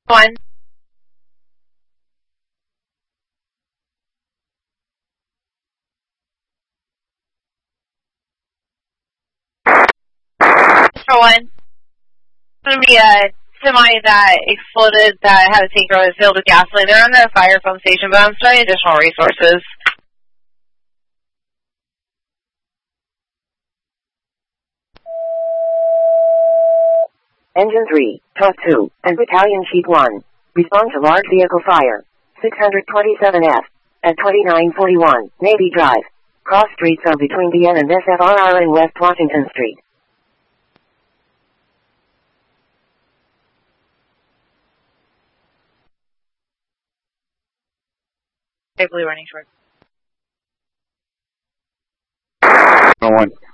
One. For one. It's going to be a semi that exploded that had a tanker that was filled with gasoline. They're under a fire pump station, but I'm starting additional resources. Engine 3, Talk 2, and Battalion Chief 1. Respond to large vehicle fire. 627F. At 2941, Navy Drive. Cross streets are between DN and SFRR and West Washington Street. Blue running short. 1.